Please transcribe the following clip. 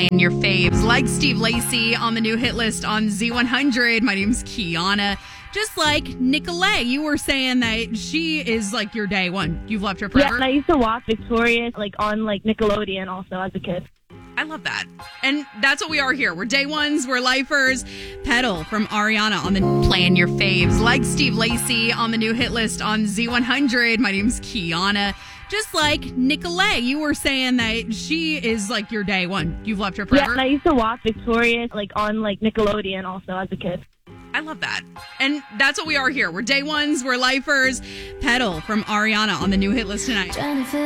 playing your faves like Steve Lacy on the new hit list on Z100. My name's Kiana. Just like Nicolay, you were saying that she is like your day one. You've loved her forever. Yeah, and I used to watch Victorious on Nickelodeon also as a kid. I love that. And that's what we are here. We're day ones. We're lifers. Pedal from Ariana on the playing your faves like Steve Lacy on the new hit list on Z100. My name's Kiana. Just like Nicolay, you were saying that she is like your day one. You've loved her forever. Yeah, and I used to watch Victorious on Nickelodeon also as a kid. I love that. And that's what we are here. We're day ones. We're lifers. Pedal from Ariana on the new hit list tonight.